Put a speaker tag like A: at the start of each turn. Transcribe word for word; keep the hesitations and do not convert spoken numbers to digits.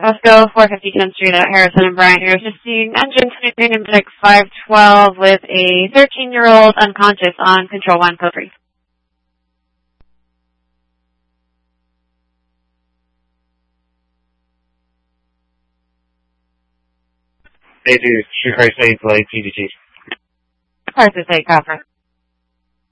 A: Costco, four fifty tenth Street at Harrison and Bryant. You're assisting engine twenty-three Nimbic five twelve with a thirteen-year-old unconscious on control one, code three.
B: They do. Shoot first aid, delayed P D T.
A: Crisis eight, copper.